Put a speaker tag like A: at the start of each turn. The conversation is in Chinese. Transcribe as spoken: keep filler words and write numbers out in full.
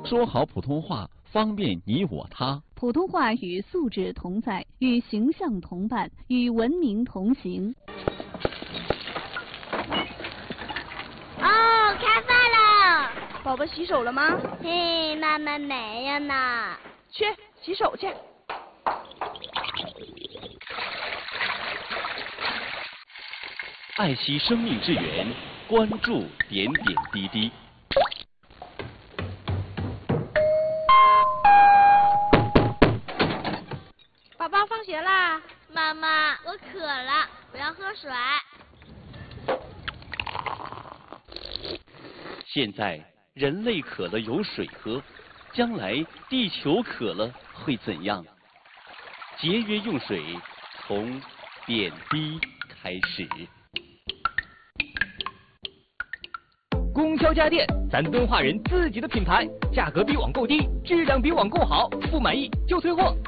A: 说好普通话，方便你我他。
B: 普通话与素质同在，与形象同伴，与文明同行。
C: 哦，开饭了！
D: 宝宝洗手了吗？
C: 嘿，妈妈没有呢。
D: 去洗手去。
A: 爱惜生命之源，关注点点滴滴。
D: 宝宝放学啦！
C: 妈妈，我渴了，我要喝水。
A: 现在人类渴了有水喝，将来地球渴了会怎样？节约用水，从点滴开始。
E: 供销家电，咱敦化人自己的品牌，价格比网购低，质量比网购好，不满意就退货。